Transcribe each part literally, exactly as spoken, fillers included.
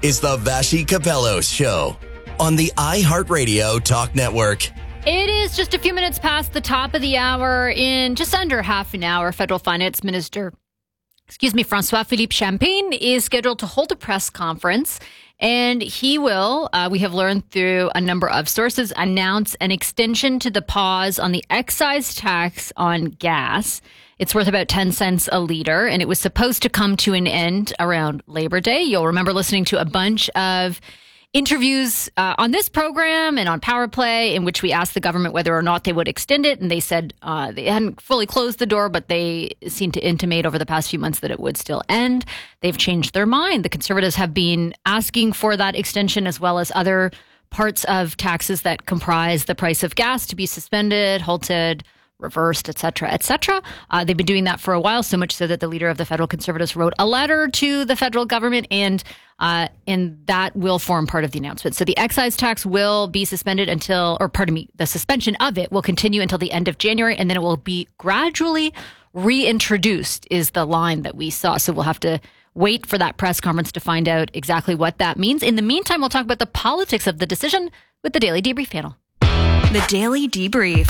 is the Vassy Capello Show on the iHeartRadio Talk Network. It is just a few minutes past the top of the hour. In just under half an hour, Federal Finance Minister, excuse me, François-Philippe Champagne is scheduled to hold a press conference, and he will, uh, we have learned through a number of sources, announce an extension to the pause on the excise tax on gas. It's worth about ten cents a liter, and it was supposed to come to an end around Labor Day. You'll remember listening to a bunch of interviews uh, on this program and on Power Play in which we asked the government whether or not they would extend it. And they said uh, they hadn't fully closed the door, but they seemed to intimate over the past few months that it would still end. They've changed their mind. The Conservatives have been asking for that extension, as well as other parts of taxes that comprise the price of gas, to be suspended, halted, reversed, et cetera, et cetera. Uh, they've been doing that for a while, so much so that the leader of the federal Conservatives wrote a letter to the federal government, and uh, and that will form part of the announcement. So the excise tax will be suspended until, or pardon me, the suspension of it will continue until the end of January, and then it will be gradually reintroduced, is the line that we saw. So we'll have to wait for that press conference to find out exactly what that means. In the meantime, we'll talk about the politics of the decision with the Daily Debrief panel. The Daily Debrief.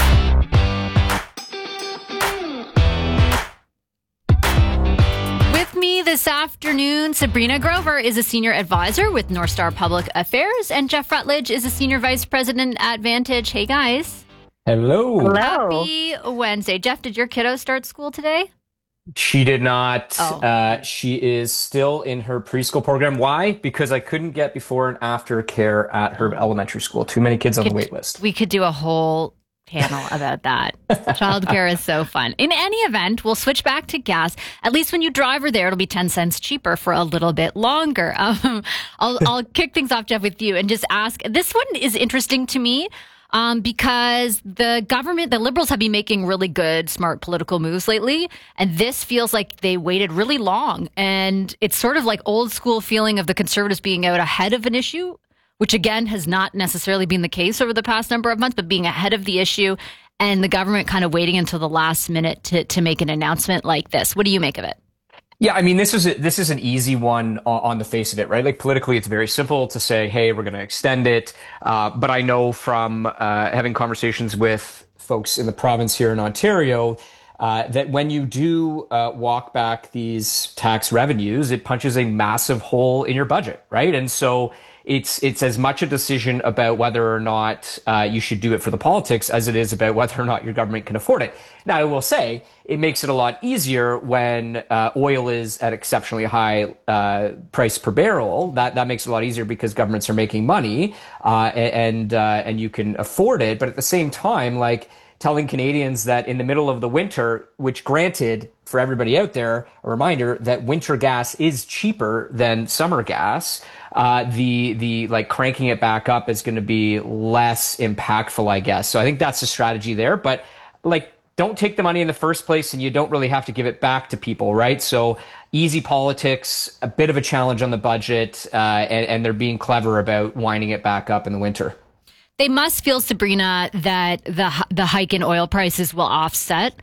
Me this afternoon, Sabrina Grover is a senior advisor with North Star Public Affairs, and Jeff Rutledge is a senior vice president at Vantage. Hey, guys. Hello. Hello. Happy Wednesday. Jeff, did your kiddo start school today? She did not. Oh. Uh, she is still in her preschool program. Why? Because I couldn't get before and after care at her elementary school. Too many kids on Could, the wait list. We could do a whole panel about that. Childcare is so fun. In any event, we'll switch back to gas. At least when you drive her there, it'll be ten cents cheaper for a little bit longer. Um, I'll, I'll kick things off, Jeff, with you and just ask. This one is interesting to me um, because the government, the Liberals, have been making really good, smart political moves lately. And this feels like they waited really long. And it's sort of like old school feeling of the Conservatives being out ahead of an issue, which again has not necessarily been the case over the past number of months, but being ahead of the issue and the government kind of waiting until the last minute to, to make an announcement like this. What do you make of it? Yeah, I mean, this is a, this is an easy one on, on the face of it, right? Like politically, it's very simple to say, hey, we're going to extend it. Uh, but I know from uh, having conversations with folks in the province here in Ontario, uh, that when you do uh, walk back these tax revenues, it punches a massive hole in your budget, right? And so It's it's as much a decision about whether or not uh, you should do it for the politics as it is about whether or not your government can afford it. Now, I will say it makes it a lot easier when uh, oil is at exceptionally high uh, price per barrel. That that makes it a lot easier because governments are making money uh, and uh, and you can afford it. But at the same time, like telling Canadians that in the middle of the winter, which granted for everybody out there, a reminder that winter gas is cheaper than summer gas. Uh, the, the, like cranking it back up is going to be less impactful, I guess. So I think that's the strategy there, but like, don't take the money in the first place and you don't really have to give it back to people, right? So easy politics, a bit of a challenge on the budget, uh, and, and they're being clever about winding it back up in the winter. They must feel, Sabrina, that the the hike in oil prices will offset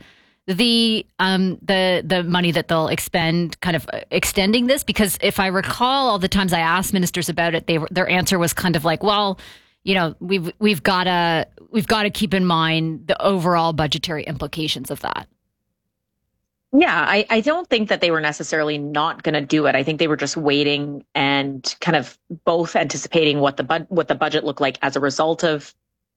the um the the money that they'll expend kind of extending this, because if I recall all the times I asked ministers about it, they were, their answer was kind of like, well, you know, we've we've got to we've got to keep in mind the overall budgetary implications of that. Yeah, I, I don't think that they were necessarily not going to do it. I think they were just waiting and kind of both anticipating what the bud- what the budget looked like as a result of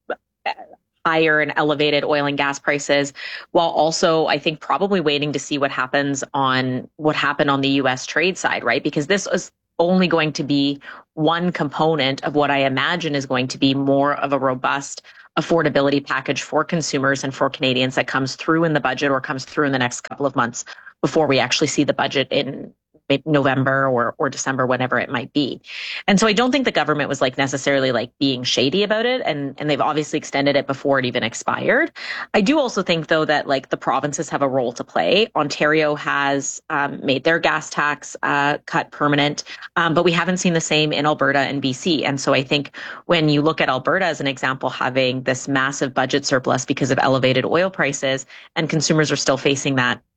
higher and elevated oil and gas prices, while also, I think, probably waiting to see what happens on what happened on the U S trade side, right? Because this is only going to be one component of what I imagine is going to be more of a robust affordability package for consumers and for Canadians that comes through in the budget or comes through in the next couple of months before we actually see the budget in November or, or December, whenever it might be. And so I don't think the government was like necessarily like being shady about it. And, and they've obviously extended it before it even expired. I do also think, though, that like the provinces have a role to play. Ontario has um, made their gas tax uh, cut permanent, um, but we haven't seen the same in Alberta and B C. And so I think when you look at Alberta as an example, having this massive budget surplus because of elevated oil prices, and consumers are still facing that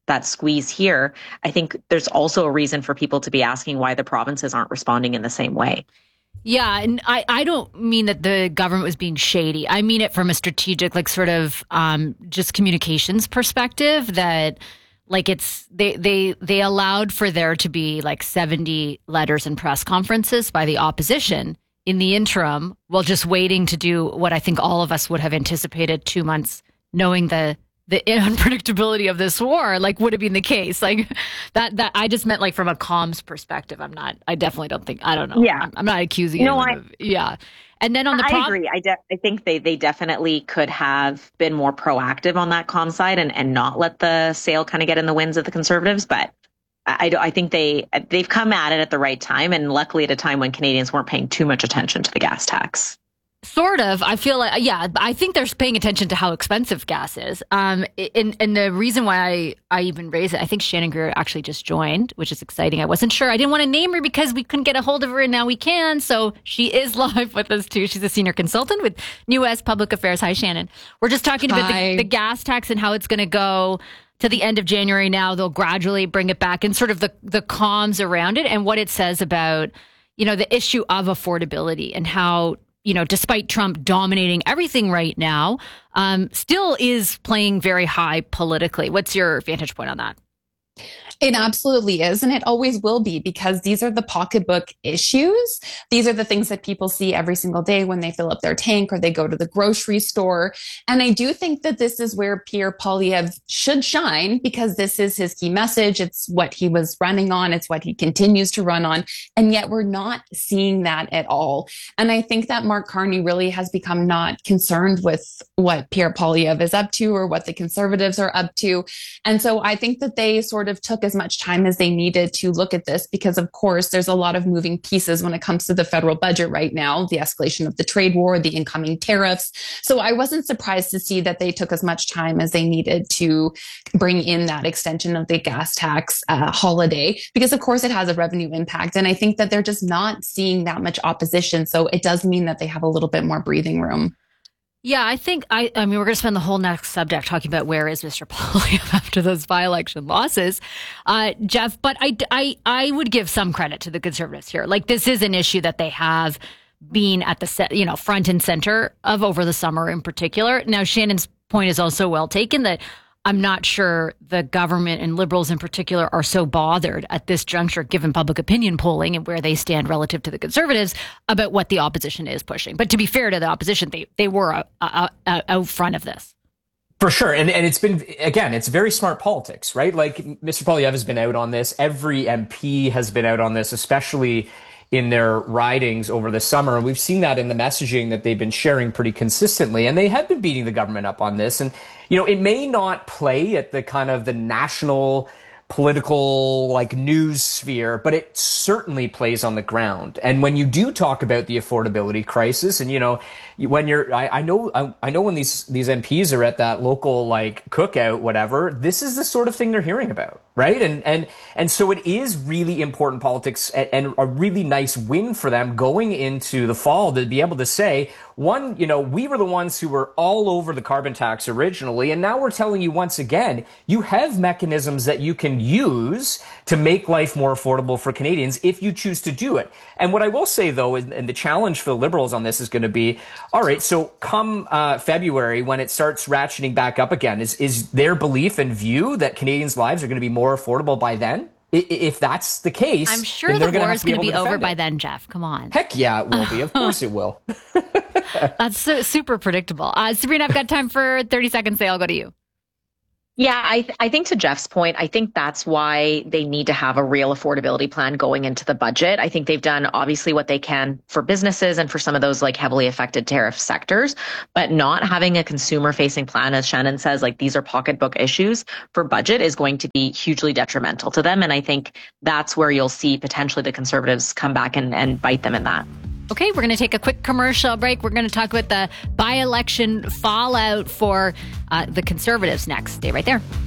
that squeeze here, I think there's also a reason for people to be asking why the provinces aren't responding in the same way. Yeah, and I, I don't mean that the government was being shady. I mean it from a strategic, like sort of um, just communications perspective that like it's they, they they allowed for there to be like seventy letters and press conferences by the opposition in the interim while just waiting to do what I think all of us would have anticipated two months, knowing the the unpredictability of this war, like would have been the case. Like that, that I just meant like from a comms perspective. I'm not, I definitely don't think, I don't know. Yeah. I'm, I'm not accusing no, anyone I, of, yeah. And then on the I prop- agree. I, de- I think they, they definitely could have been more proactive on that comm side and, and not let the sale kind of get in the winds of the Conservatives. But I, I, I think they, they've come at it at the right time. And luckily at a time when Canadians weren't paying too much attention to the gas tax. Sort of. I feel like, yeah, I think they're paying attention to how expensive gas is. Um, and, and the reason why I, I even raise it, I think Shannon Greer actually just joined, which is exciting. I wasn't sure. I didn't want to name her because we couldn't get a hold of her, and now we can. So she is live with us too. She's a senior consultant with New West Public Affairs. Hi, Shannon. We're just talking about the, the gas tax and how it's going to go to the end of January now. They'll gradually bring it back and sort of the, the comms around it and what it says about, you know, the issue of affordability and how, you know, despite Trump dominating everything right now, um, still is playing very high politically. What's your vantage point on that? It absolutely is. And it always will be, because these are the pocketbook issues. These are the things that people see every single day when they fill up their tank or they go to the grocery store. And I do think that this is where Pierre Poilievre should shine, because this is his key message. It's what he was running on. It's what he continues to run on. And yet we're not seeing that at all. And I think that Mark Carney really has become not concerned with what Pierre Poilievre is up to or what the Conservatives are up to. And so I think that they sort of took as much time as they needed to look at this, because of course there's a lot of moving pieces when it comes to the federal budget right now, the escalation of the trade war, the incoming tariffs. So I wasn't surprised to see that they took as much time as they needed to bring in that extension of the gas tax uh, holiday, because of course it has a revenue impact. And I think that they're just not seeing that much opposition. So it does mean that they have a little bit more breathing room. Yeah, I think, I, I mean, we're going to spend the whole next subject talking about where is Mister Poilievre after those by-election losses, uh, Jeff, but I, I, I would give some credit to the Conservatives here. Like, this is an issue that they have been at the, set, you know, front and center of over the summer in particular. Now, Shannon's point is also well taken that I'm not sure the government and Liberals in particular are so bothered at this juncture, given public opinion polling and where they stand relative to the Conservatives, about what the opposition is pushing. But to be fair to the opposition, they they were uh, uh, uh, out front of this. For sure. And and it's been, again, it's very smart politics, right? Like Mister Poilievre has been out on this. Every M P has been out on this, especially in their ridings over the summer. And we've seen that in the messaging that they've been sharing pretty consistently. And they have been beating the government up on this. And, you know, it may not play at the kind of the national political like news sphere, but it certainly plays on the ground. And when you do talk about the affordability crisis, and you know, when you're, I, I know, I, I know when these these M Ps are at that local like cookout, whatever, this is the sort of thing they're hearing about, right? And and and so it is really important politics, and, and a really nice win for them going into the fall to be able to say, one, you know, we were the ones who were all over the carbon tax originally, and now we're telling you once again, you have mechanisms that you can use to make life more affordable for Canadians if you choose to do it. And what I will say, though, is, and the challenge for the Liberals on this is going to be, all right, so come uh, February, when it starts ratcheting back up again, is, is their belief and view that Canadians' lives are going to be more affordable by then? If that's the case, I'm sure the war is going to be over by then, Jeff. Come on. Heck yeah, it will be. Of course it will. That's so, super predictable. Uh, Sabrina, I've got time for thirty seconds. Say, I'll go to you. Yeah, I, th- I think to Jeff's point, I think that's why they need to have a real affordability plan going into the budget. I think they've done obviously what they can for businesses and for some of those like heavily affected tariff sectors, but not having a consumer facing plan, as Shannon says, like these are pocketbook issues for budget is going to be hugely detrimental to them. And I think that's where you'll see potentially the Conservatives come back and, and bite them in that. Okay, we're going to take a quick commercial break. We're going to talk about the by-election fallout for uh, the Conservatives next. Stay right there.